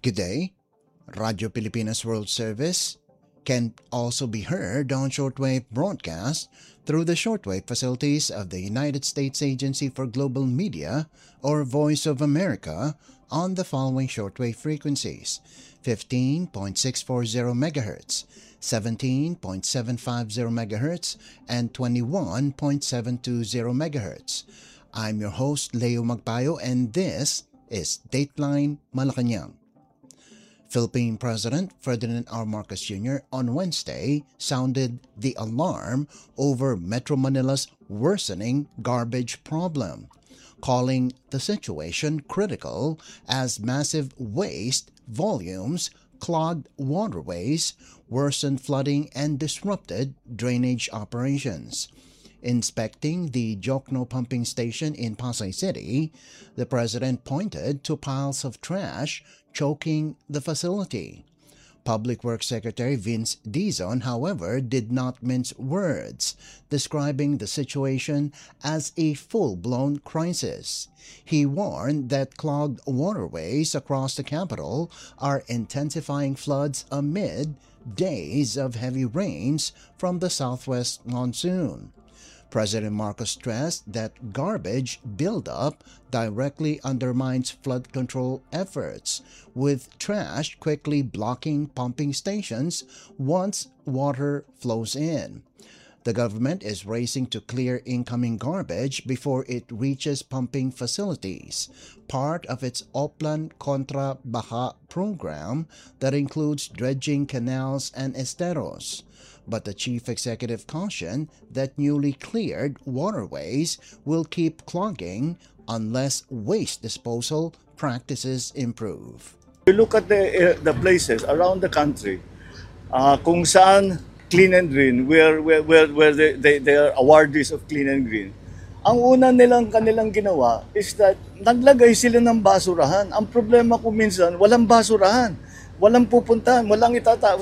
Good day. Radio Pilipinas World Service can also be heard on shortwave broadcast through the shortwave facilities of the United States Agency for Global Media or Voice of America on the following shortwave frequencies: 15.640 MHz, 17.750 MHz, and 21.720 MHz. I'm your host, Leo Magpayo, and this is Dateline Malacanang. Philippine President Ferdinand R. Marcos Jr. on Wednesday sounded the alarm over Metro Manila's worsening garbage problem, calling the situation critical as massive waste volumes clogged waterways, worsened flooding, and disrupted drainage operations. Inspecting the Jokno pumping station in Pasay City, the president pointed to piles of trash choking the facility. Public Works Secretary Vince Dizon, however, did not mince words, describing the situation as a full-blown crisis. He warned that clogged waterways across the capital are intensifying floods amid days of heavy rains from the southwest monsoon. President Marcos stressed that garbage buildup directly undermines flood control efforts, with trash quickly blocking pumping stations once water flows in. The government is racing to clear incoming garbage before it reaches pumping facilities, part of its Oplan Contra Baha program that includes dredging canals and esteros. But the chief executive cautioned that newly cleared waterways will keep clogging unless waste disposal practices improve. We look at the places around the country kung saan clean and green, where they are awardees of clean and green. Ang una kanilang ginawa is that naglagay sila ng basurahan. Ang problema ko minsan, walang basurahan. Walang pupuntahan, walang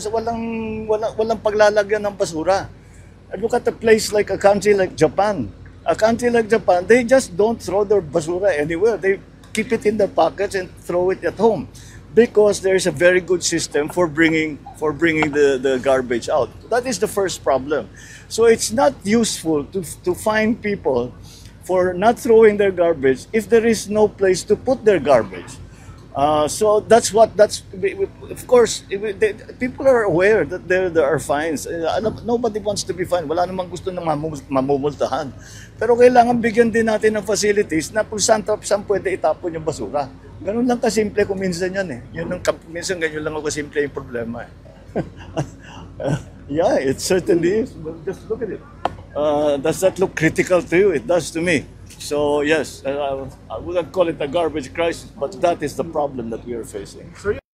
walang paglalagyan ng basura. I look at a place like a country like Japan. A country like Japan, they just don't throw their basura anywhere. They keep it in their pockets and throw it at home because there is a very good system for bringing the garbage out. That is the first problem. So it's not useful to fine people for not throwing their garbage if there is no place to put their garbage. So that's of course, people are aware that there are fines. Nobody wants to be fined. Wala namang gusto na mamumultahan. Pero kailangan bigyan din natin ng facilities na kung saan pwede itapon yung basura. Ganun lang kasimple kung minsan yan eh. Minsan ganyan lang kasimple yung problema eh. Yeah, it certainly is. Just look at it. Does that look critical to you? It does to me. So yes, I wouldn't call it a garbage crisis, but that is the problem that we are facing.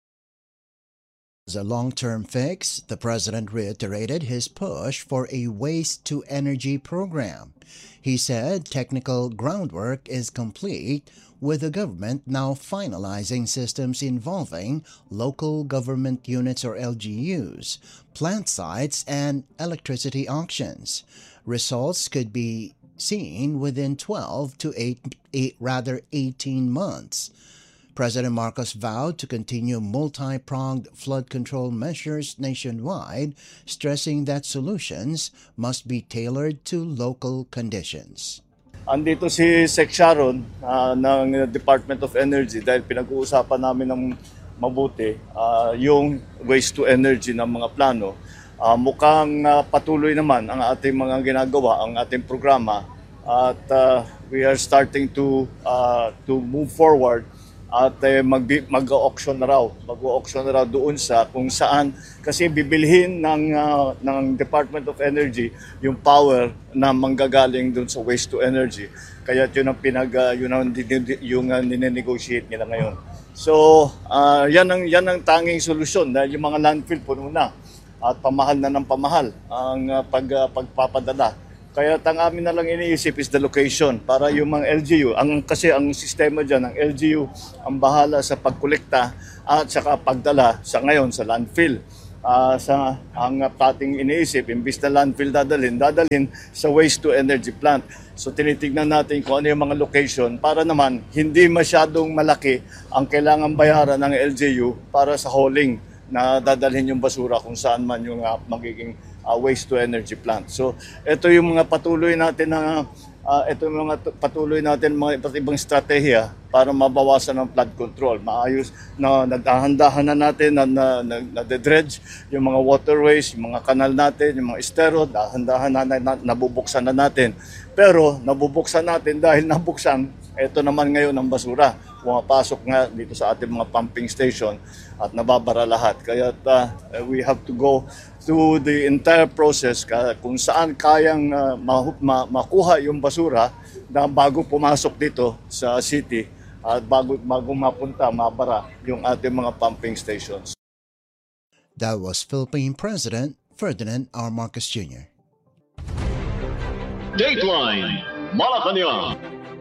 As a long-term fix, the president reiterated his push for a waste-to-energy program. He said technical groundwork is complete, with the government now finalizing systems involving local government units or LGUs, plant sites, and electricity auctions. Results could be seen within 12 to 18 months. President Marcos vowed to continue multi-pronged flood control measures nationwide, stressing that solutions must be tailored to local conditions. Andito si Sec Sharon ng Department of Energy dahil pinag-uusapan namin ng mabuti yung waste to energy ng mga plano. Mukhang patuloy naman ang ating mga ginagawa, ang ating programa, at we are starting to move forward at mag-auction na raw doon sa kung saan kasi bibilhin ng Department of Energy yung power na manggagaling doon sa waste to energy. Kaya yun ang ninenegotiate nila ngayon. So yan ang tanging solusyon dahil yung mga landfill puno na at pamahal na ng pamahal ang pagpapadala. Kaya ang amin na lang iniisip is the location para yung mga LGU, kasi ang sistema dyan, ang LGU ang bahala sa pagkolekta at saka pagdala sa ngayon sa landfill. ang ating iniisip, imbis na landfill dadalhin sa waste to energy plant. So tinitignan natin kung ano yung mga location para naman hindi masyadong malaki ang kailangan bayaran ng LGU para sa hauling na dadalhin yung basura kung saan man yung magiging waste to energy plant. So ito yung mga patuloy natin na mga iba't ibang estratehiya para mabawasan ang flood control. Maayos na nagdahan-dahan na natin na dredge yung mga waterways, yung mga kanal natin, yung mga estero, dahan-dahan na nabubuksan na natin. Pero nabubuksan natin dahil nabuksan, ito naman ngayon ang basura. Pumapasok nga dito sa ating mga pumping station at nababara lahat. Kaya we have to go through the entire process kung saan kayang makuha yung basura na bago pumasok dito sa city at bago mapunta, mabara yung ating mga pumping stations. That was Philippine President Ferdinand R. Marcos Jr. Dateline Malacanang.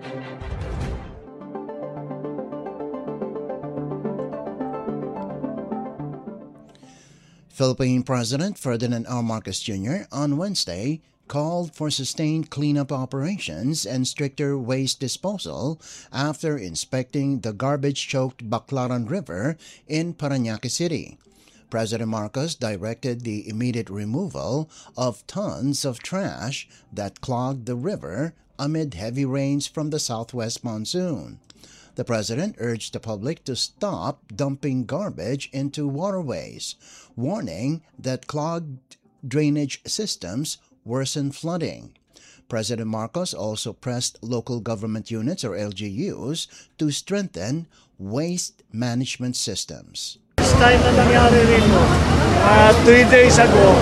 Philippine President Ferdinand R. Marcos Jr. on Wednesday called for sustained cleanup operations and stricter waste disposal after inspecting the garbage-choked Baclaran River in Parañaque City. President Marcos directed the immediate removal of tons of trash that clogged the river amid heavy rains from the southwest monsoon. The president urged the public to stop dumping garbage into waterways, warning that clogged drainage systems worsen flooding. President Marcos also pressed local government units or LGUs to strengthen waste management systems. This time na nangyari rito, 3 days ago,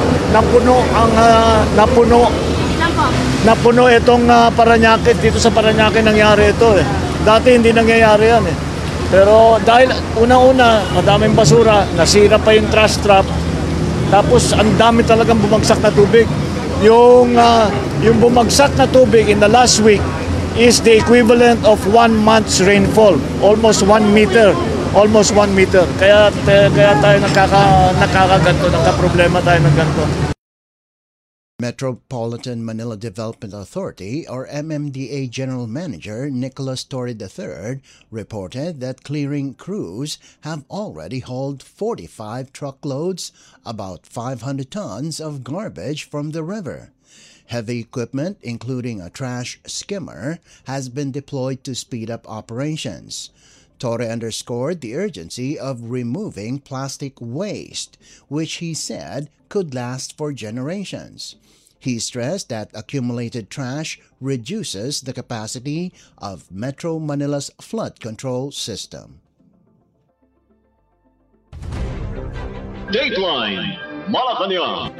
napuno itong Parañaque. Dito sa Parañaque nangyari ito eh. Dati hindi nangyayari yan eh. Pero dahil una-una, madaming basura, nasira pa yung trash trap, tapos ang dami talagang bumagsak na tubig. Yung bumagsak na tubig in the last week is the equivalent of 1 month's rainfall, almost 1 meter. Kaya tayo nakakaganto, nakaproblema tayo ng ganito. Metropolitan Manila Development Authority or MMDA General Manager Nicholas Torre III reported that clearing crews have already hauled 45 truckloads, about 500 tons of garbage from the river. Heavy equipment, including a trash skimmer, has been deployed to speed up operations. Torre underscored the urgency of removing plastic waste, which he said could last for generations. He stressed that accumulated trash reduces the capacity of Metro Manila's flood control system. Dateline Malacanang.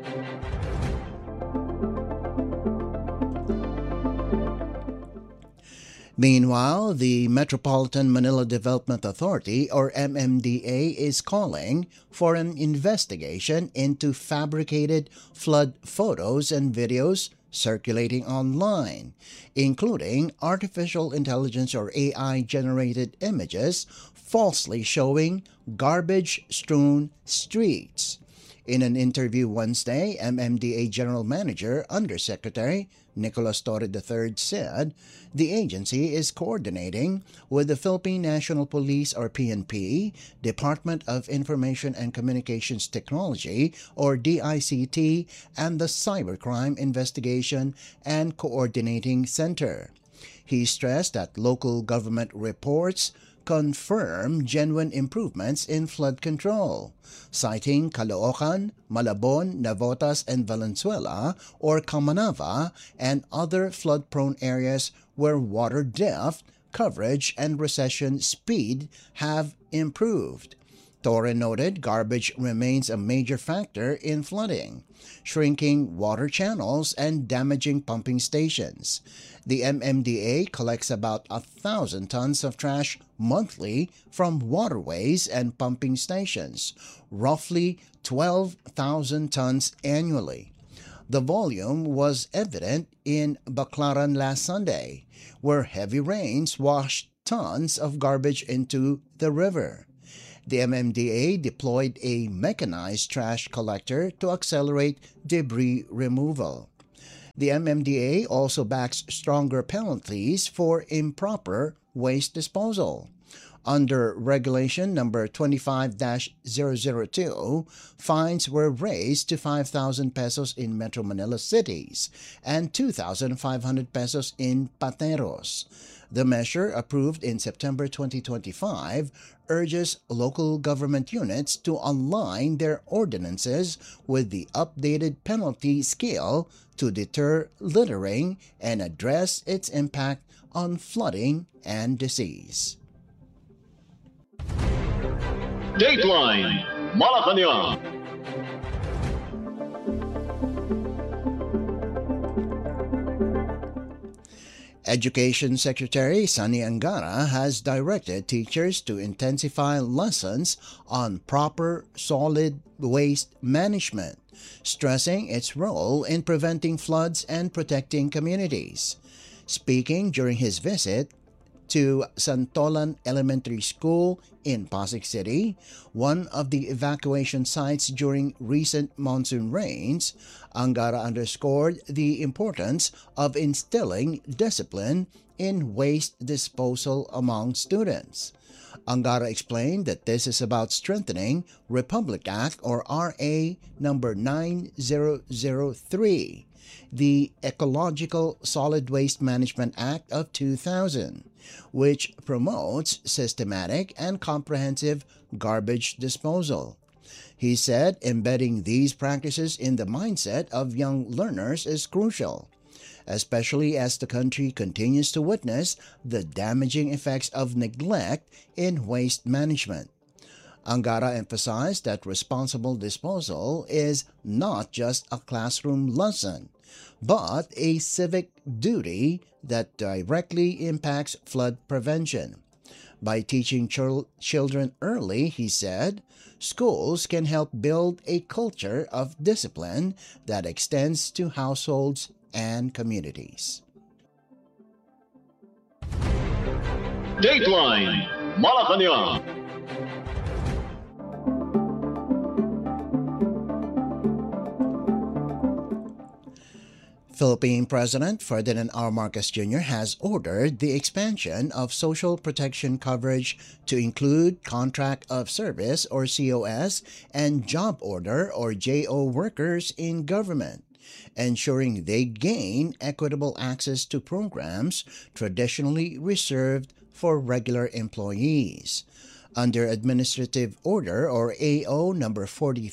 Meanwhile, the Metropolitan Manila Development Authority, or MMDA, is calling for an investigation into fabricated flood photos and videos circulating online, including artificial intelligence or AI-generated images falsely showing garbage-strewn streets. In an interview Wednesday, MMDA General Manager Undersecretary Nicholas Torre III said the agency is coordinating with the Philippine National Police or PNP, Department of Information and Communications Technology or DICT, and the Cybercrime Investigation and Coordinating Center. He stressed that local government reports confirm genuine improvements in flood control, citing Caloocan, Malabon, Navotas, and Valenzuela or Kamanava and other flood-prone areas where water depth, coverage, and recession speed have improved. Torre noted garbage remains a major factor in flooding, shrinking water channels and damaging pumping stations. The MMDA collects about 1,000 tons of trash monthly from waterways and pumping stations, roughly 12,000 tons annually. The volume was evident in Baclaran last Sunday, where heavy rains washed tons of garbage into the river. The MMDA deployed a mechanized trash collector to accelerate debris removal. The MMDA also backs stronger penalties for improper waste disposal. Under Regulation Number 25-002, fines were raised to 5,000 pesos in Metro Manila cities and 2,500 pesos in Pateros. The measure, approved in September 2025, urges local government units to align their ordinances with the updated penalty scale to deter littering and address its impact on flooding and disease. Dateline Malacanang. Education Secretary Sunny Angara has directed teachers to intensify lessons on proper solid waste management, stressing its role in preventing floods and protecting communities. Speaking during his visit to Santolan Elementary School in Pasig City, one of the evacuation sites during recent monsoon rains, Angara underscored the importance of instilling discipline in waste disposal among students. Angara explained that this is about strengthening Republic Act or RA number 9003, the Ecological Solid Waste Management Act of 2000, which promotes systematic and comprehensive garbage disposal. He said embedding these practices in the mindset of young learners is crucial, especially as the country continues to witness the damaging effects of neglect in waste management. Angara emphasized that responsible disposal is not just a classroom lesson, but a civic duty that directly impacts flood prevention. By teaching children early, he said, schools can help build a culture of discipline that extends to households and communities. Dateline Malacanang. Philippine President Ferdinand R. Marcos Jr. has ordered the expansion of social protection coverage to include contract of service or COS and job order or JO workers in government, ensuring they gain equitable access to programs traditionally reserved for regular employees. Under Administrative Order or AO number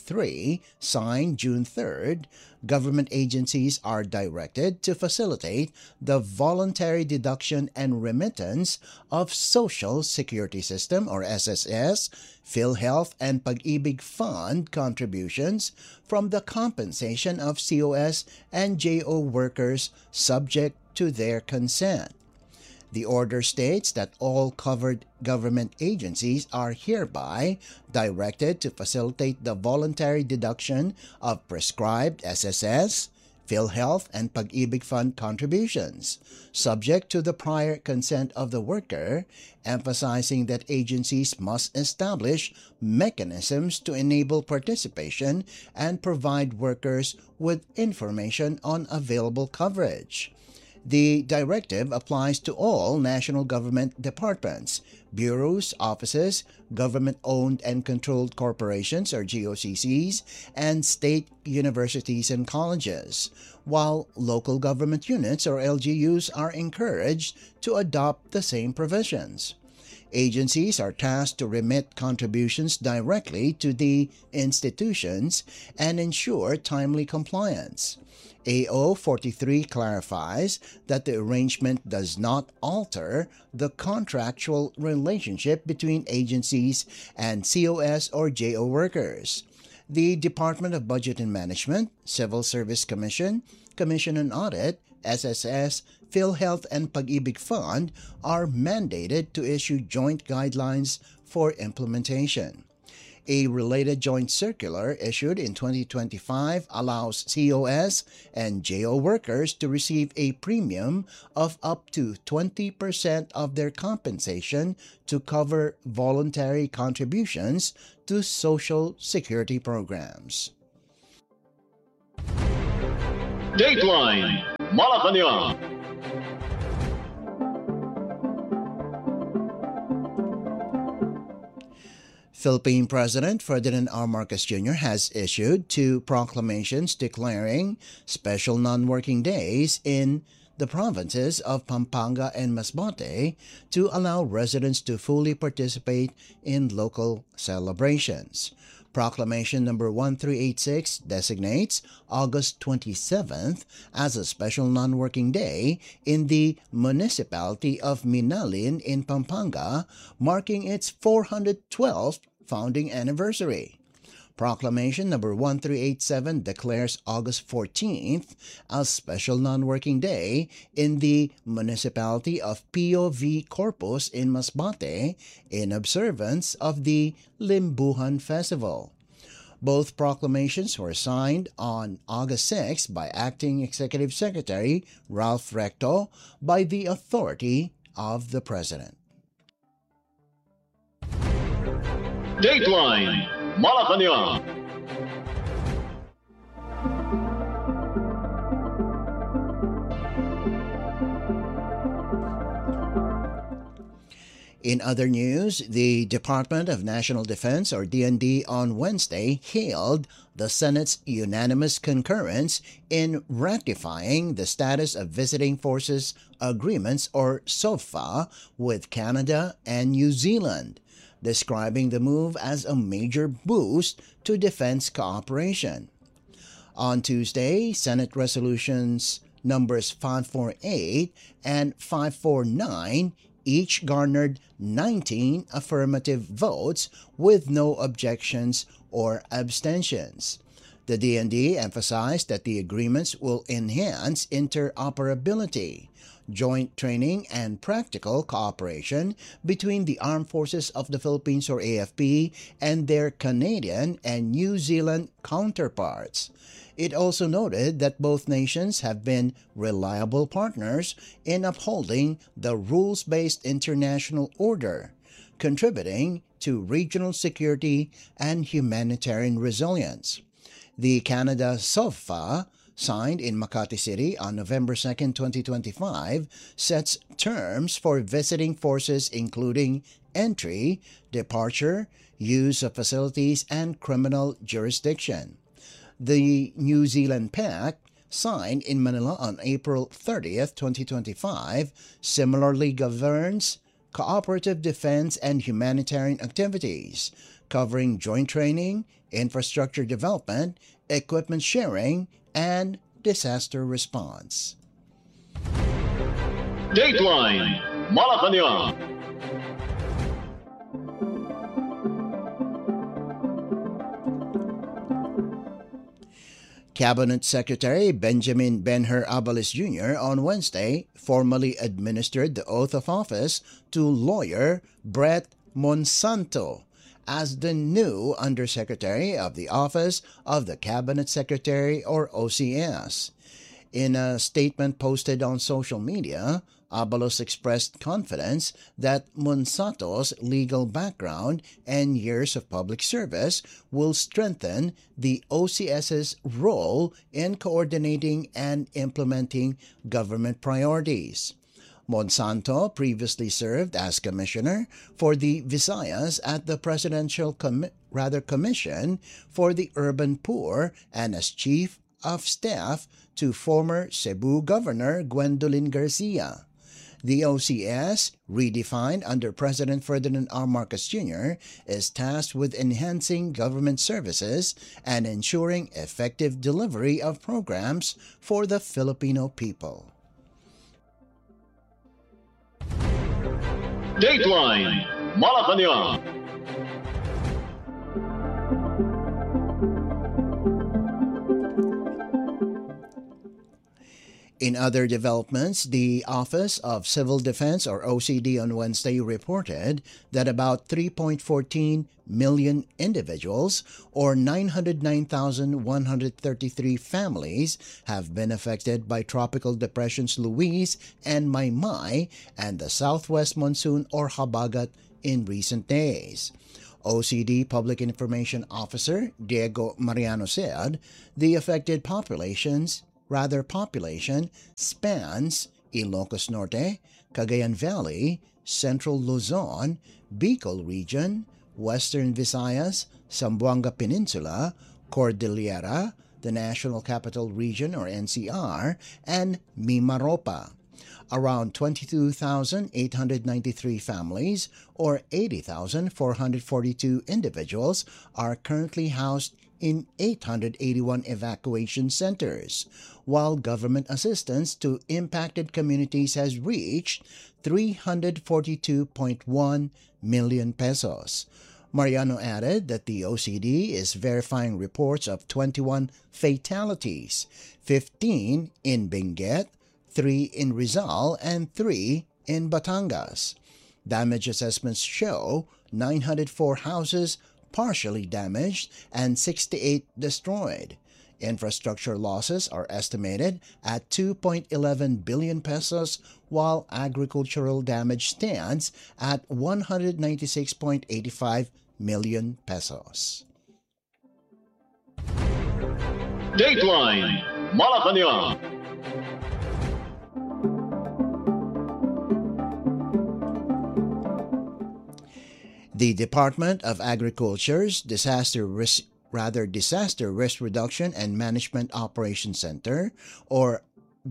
43, signed June 3rd, government agencies are directed to facilitate the voluntary deduction and remittance of Social Security System or SSS, PhilHealth and Pag-ibig Fund contributions from the compensation of COS and JO workers subject to their consent. The order states that all covered government agencies are hereby directed to facilitate the voluntary deduction of prescribed SSS, PhilHealth, and Pag-ibig Fund contributions, subject to the prior consent of the worker, emphasizing that agencies must establish mechanisms to enable participation and provide workers with information on available coverage. The directive applies to all national government departments, bureaus, offices, government-owned and controlled corporations or GOCCs, and state universities and colleges, while local government units or LGUs are encouraged to adopt the same provisions. Agencies are tasked to remit contributions directly to the institutions and ensure timely compliance. AO 43 clarifies that the arrangement does not alter the contractual relationship between agencies and COS or JO workers. The Department of Budget and Management, Civil Service Commission, Commission on Audit, SSS, PhilHealth, and Pag-ibig Fund are mandated to issue joint guidelines for implementation. A related joint circular issued in 2025 allows COS and JO workers to receive a premium of up to 20% of their compensation to cover voluntary contributions to Social Security programs. Dateline Malacanang. Philippine President Ferdinand R. Marcos Jr. has issued 2 proclamations declaring special non-working days in the provinces of Pampanga and Masbate to allow residents to fully participate in local celebrations. Proclamation number 1386 designates August 27th as a special non-working day in the municipality of Minalin in Pampanga, marking its 412th founding anniversary. Proclamation number 1387 declares August 14th as special non-working day in the municipality of Pio V. Corpus in Masbate in observance of the Limbuhan Festival. Both proclamations were signed on August 6 by Acting Executive Secretary Ralph Recto by the authority of the President. Dateline Malacanang. In other news, the Department of National Defense, or DND, on Wednesday hailed the Senate's unanimous concurrence in ratifying the Status of Visiting Forces Agreements, or SOFA, with Canada and New Zealand, describing the move as a major boost to defense cooperation. On Tuesday, Senate resolutions numbers 548 and 549 each garnered 19 affirmative votes with no objections or abstentions. The DND emphasized that the agreements will enhance interoperability, joint training, and practical cooperation between the Armed Forces of the Philippines, or AFP, and their Canadian and New Zealand counterparts. It also noted that both nations have been reliable partners in upholding the rules-based international order, contributing to regional security and humanitarian resilience. The Canada SOFA, signed in Makati City on November 2, 2025, sets terms for visiting forces including entry, departure, use of facilities, and criminal jurisdiction. The New Zealand Pact, signed in Manila on April 30, 2025, similarly governs cooperative defense and humanitarian activities, covering joint training, infrastructure development, equipment sharing, and disaster response. Dateline Malacanang. Cabinet Secretary Benjamin Ben-Hur Abalos Jr. on Wednesday formally administered the oath of office to lawyer Brett Monsanto as the new Undersecretary of the Office of the Cabinet Secretary, or OCS. In a statement posted on social media, Abalos expressed confidence that Monsanto's legal background and years of public service will strengthen the OCS's role in coordinating and implementing government priorities. Monsanto previously served as Commissioner for the Visayas at the Presidential Commission for the Urban Poor and as Chief of Staff to former Cebu Governor Gwendolyn Garcia. The OCS, redefined under President Ferdinand R. Marcos Jr., is tasked with enhancing government services and ensuring effective delivery of programs for the Filipino people. Dateline Malacanang. In other developments, the Office of Civil Defense, or OCD, on Wednesday reported that about 3.14 million individuals, or 909,133 families, have been affected by tropical depressions Luis and Maymay and the southwest monsoon, or Habagat, in recent days. OCD Public Information Officer Diego Mariano said the affected population spans Ilocos Norte, Cagayan Valley, Central Luzon, Bicol Region, Western Visayas, Zamboanga Peninsula, Cordillera, the National Capital Region, or NCR, and Mimaropa. Around 22,893 families, or 80,442 individuals, are currently housed in 881 evacuation centers, while government assistance to impacted communities has reached 342.1 million pesos. Mariano added that the OCD is verifying reports of 21 fatalities, 15 in Benguet, 3 in Rizal, and 3 in Batangas. Damage assessments show 904 houses partially damaged and 68 destroyed. Infrastructure losses are estimated at 2.11 billion pesos, while agricultural damage stands at 196.85 million pesos. Dateline Malacanang. The Department of Agriculture's Disaster Risk Reduction and Management Operations Center, or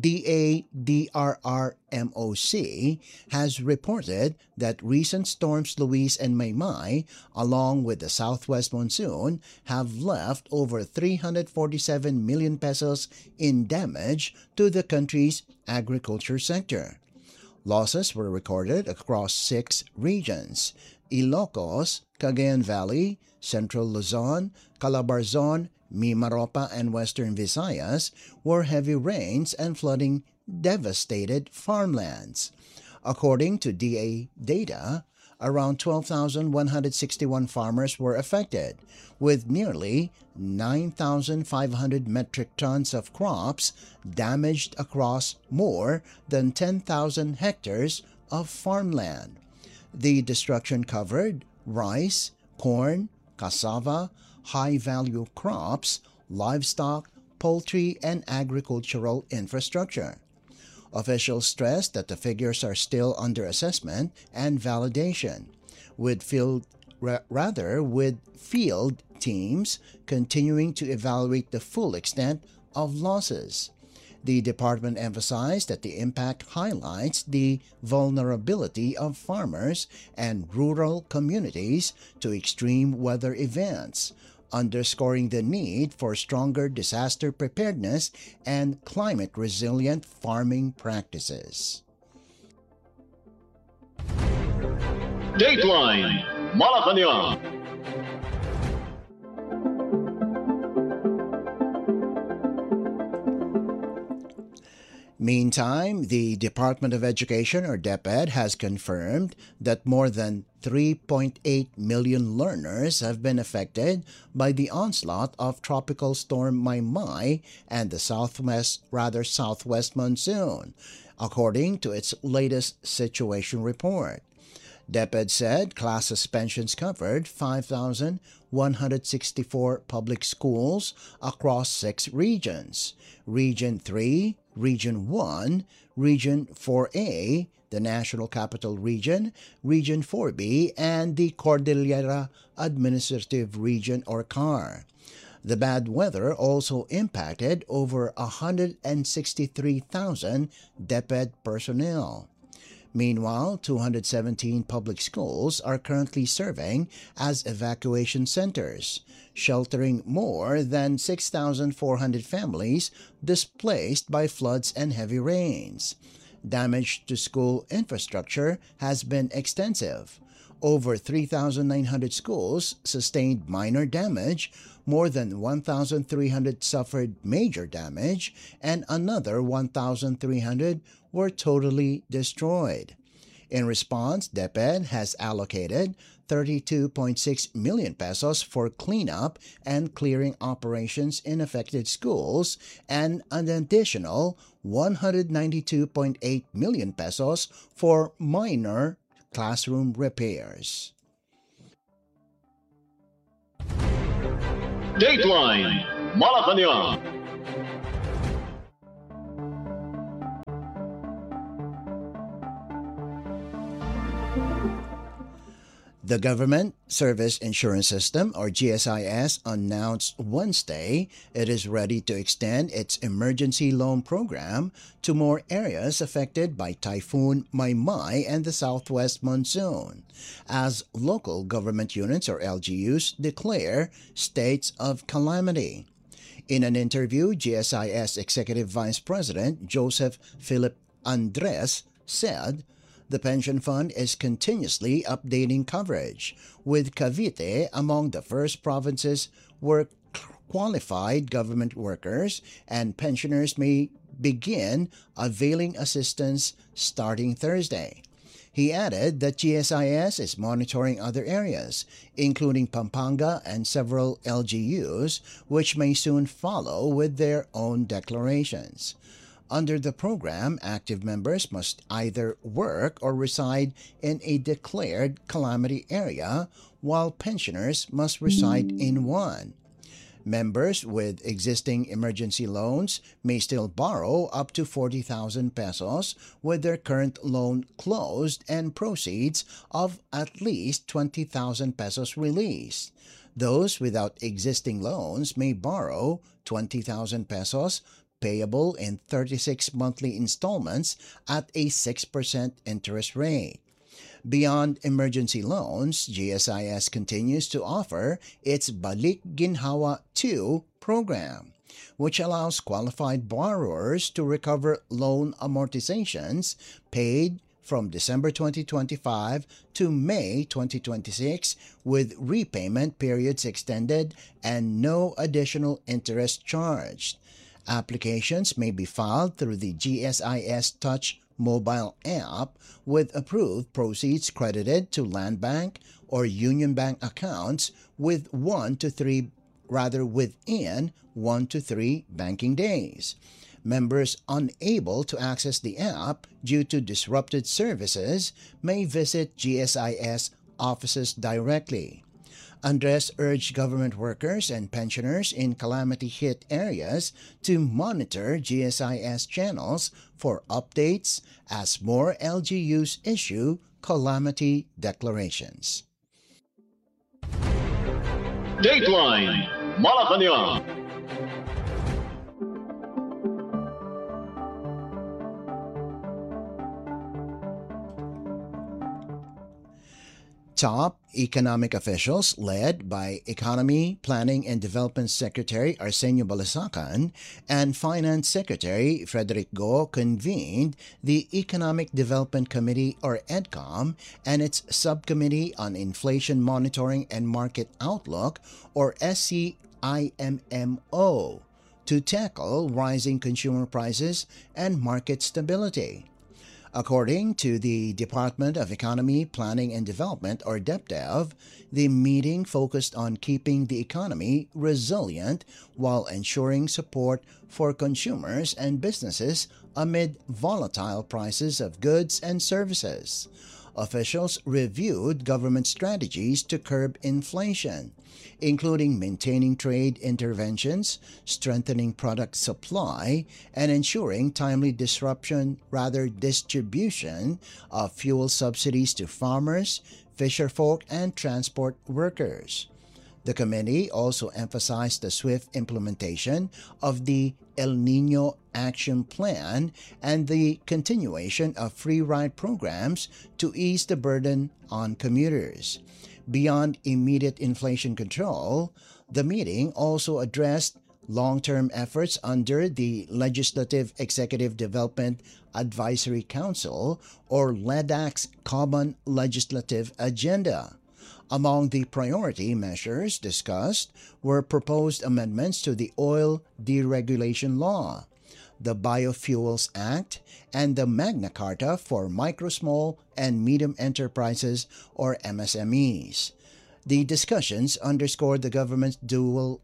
DADRRMOC, has reported that recent storms Luis and Maymay, along with the southwest monsoon, have left over 347 million pesos in damage to the country's agriculture sector. Losses were recorded across 6 regions: Ilocos, Cagayan Valley, Central Luzon, Calabarzon, Mimaropa, and Western Visayas, where heavy rains and flooding devastated farmlands. According to DA data, around 12,161 farmers were affected, with nearly 9,500 metric tons of crops damaged across more than 10,000 hectares of farmland. The destruction covered rice, corn, cassava, high-value crops, livestock, poultry, and agricultural infrastructure. Officials stressed that the figures are still under assessment and validation, with field teams continuing to evaluate the full extent of losses. The department emphasized that the impact highlights the vulnerability of farmers and rural communities to extreme weather events, underscoring the need for stronger disaster preparedness and climate-resilient farming practices. Dateline Malacanang. Meantime, the Department of Education, or DepEd, has confirmed that more than 3.8 million learners have been affected by the onslaught of Tropical Storm Maymay and the southwest monsoon, according to its latest situation report. DepEd said class suspensions covered 5,164 public schools across 6 regions: Region 3, Region 1, Region 4A, the National Capital Region, Region 4B, and the Cordillera Administrative Region, or CAR. The bad weather also impacted over 163,000 DepEd personnel. Meanwhile, 217 public schools are currently serving as evacuation centers, sheltering more than 6,400 families displaced by floods and heavy rains. Damage to school infrastructure has been extensive. Over 3,900 schools sustained minor damage, more than 1,300 suffered major damage, and another 1,300 were totally destroyed. In response, DepEd has allocated 32.6 million pesos for cleanup and clearing operations in affected schools and an additional 192.8 million pesos for minor classroom repairs. Dateline Malacanang. The Government Service Insurance System, or GSIS, announced Wednesday it is ready to extend its emergency loan program to more areas affected by Typhoon Maymay and the southwest monsoon, as local government units, or LGUs, declare states of calamity. In an interview, GSIS Executive Vice President Joseph Philip Andres said the pension fund is continuously updating coverage, with Cavite among the first provinces where qualified government workers and pensioners may begin availing assistance starting Thursday. He added that GSIS is monitoring other areas, including Pampanga and several LGUs, which may soon follow with their own declarations. Under the program, active members must either work or reside in a declared calamity area, while pensioners must reside in one. Members with existing emergency loans may still borrow up to 40,000 pesos with their current loan closed and proceeds of at least 20,000 pesos released. Those without existing loans may borrow 20,000 pesos payable in 36 monthly installments at a 6% interest rate. Beyond emergency loans, GSIS continues to offer its Balik Ginhawa 2 program, which allows qualified borrowers to recover loan amortizations paid from December 2025 to May 2026 with repayment periods extended and no additional interest charged. Applications may be filed through the GSIS Touch mobile app with approved proceeds credited to Land Bank or Union Bank accounts within 1 to 3 banking days. Members unable to access the app due to disrupted services may visit GSIS offices directly. Andres urged government workers and pensioners in calamity-hit areas to monitor GSIS channels for updates as more LGUs issue calamity declarations. Dateline Malacanang. Top economic officials led by Economy, Planning and Development Secretary Arsenio Balasacan and Finance Secretary Frederick Go convened the Economic Development Committee, or EDCOM, and its Subcommittee on Inflation Monitoring and Market Outlook, or SCIMMO, to tackle rising consumer prices and market stability. According to the Department of Economy, Planning and Development, or DepDev, the meeting focused on keeping the economy resilient while ensuring support for consumers and businesses amid volatile prices of goods and services. Officials reviewed government strategies to curb inflation, including maintaining trade interventions, strengthening product supply, and ensuring timely distribution of fuel subsidies to farmers, fisherfolk, and transport workers. The committee also emphasized the swift implementation of the El Niño Action Plan and the continuation of free ride programs to ease the burden on commuters. Beyond immediate inflation control, the meeting also addressed long-term efforts under the Legislative Executive Development Advisory Council, or LEDAC's Common Legislative Agenda. Among the priority measures discussed were proposed amendments to the Oil Deregulation Law, the Biofuels Act, and the Magna Carta for Micro, Small, and Medium Enterprises, or MSMEs. The discussions underscored the government's dual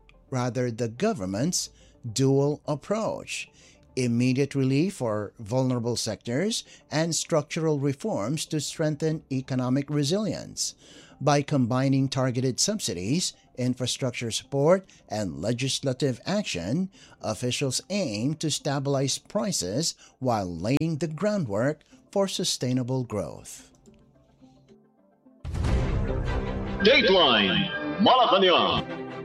approach: immediate relief for vulnerable sectors and structural reforms to strengthen economic resilience. By combining targeted subsidies, infrastructure support, and legislative action, officials aim to stabilize prices while laying the groundwork for sustainable growth. Dateline Malacanang.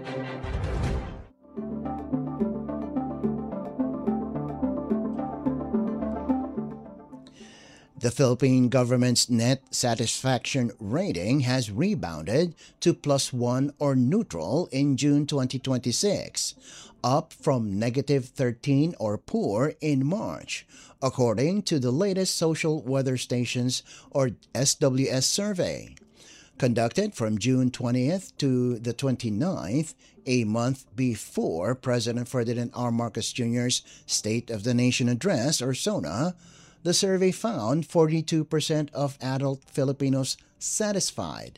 The Philippine government's net satisfaction rating has rebounded to +1 or neutral in June 2026, up from -13 or poor in March, according to the latest Social Weather Stations or SWS survey. Conducted from June 20th to the 29th, a month before President Ferdinand R. Marcos Jr.'s State of the Nation Address, or SONA, the survey found 42% of adult Filipinos satisfied,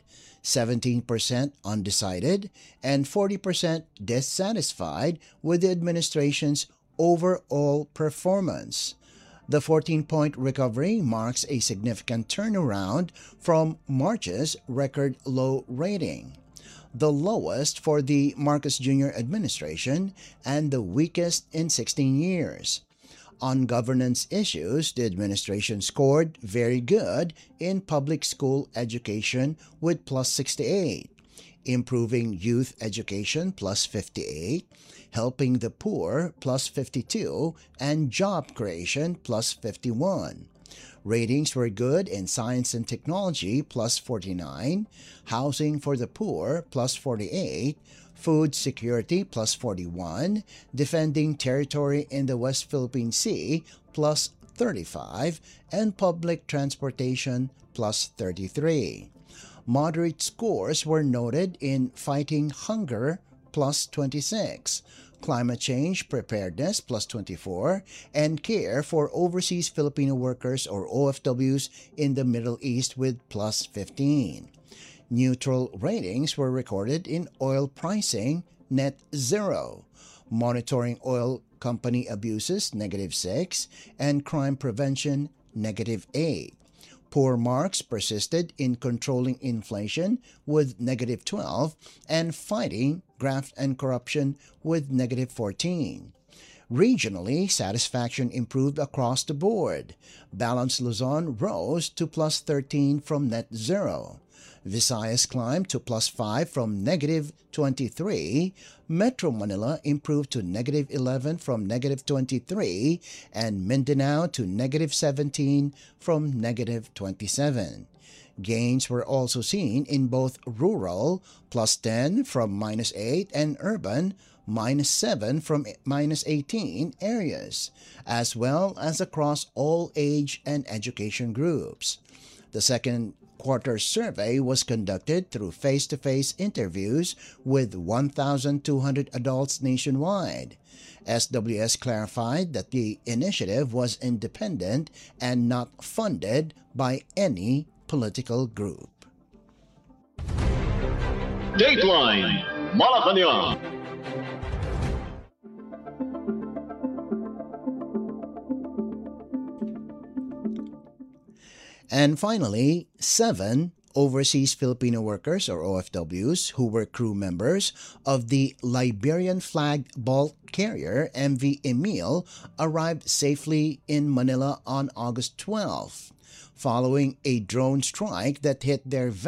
17% undecided, and 40% dissatisfied with the administration's overall performance. The 14-point recovery marks a significant turnaround from March's record low rating, the lowest for the Marcos Jr. administration and the weakest in 16 years. On governance issues, the administration scored very good in public school education with +68, improving youth education +58, helping the poor +52, and job creation +51. Ratings were good in science and technology +49, housing for the poor +48, food security +41, defending territory in the West Philippine Sea +35, and public transportation +33. Moderate scores were noted in fighting hunger +26, climate change preparedness +24, and care for overseas Filipino workers or OFWs in the Middle East with +15. Neutral ratings were recorded in oil pricing, net 0, monitoring oil company abuses, -6, and crime prevention, -8. Poor marks persisted in controlling inflation with -12 and fighting graft and corruption with -14. Regionally, satisfaction improved across the board. Balanced Luzon rose to +13 from net 0. Visayas climbed to +5 from -23, Metro Manila improved to -11 from -23, and Mindanao to -17 from -27. Gains were also seen in both rural, +10 from -8, and urban, -7 from -18 areas, as well as across all age and education groups. The second quarter survey was conducted through face-to-face interviews with 1,200 adults nationwide. SWS clarified that the initiative was independent and not funded by any political group. Dateline Malacanang. And finally, 7 overseas Filipino workers or OFWs who were crew members of the Liberian-flagged bulk carrier MV Emil arrived safely in Manila on August 12, following a drone strike that hit their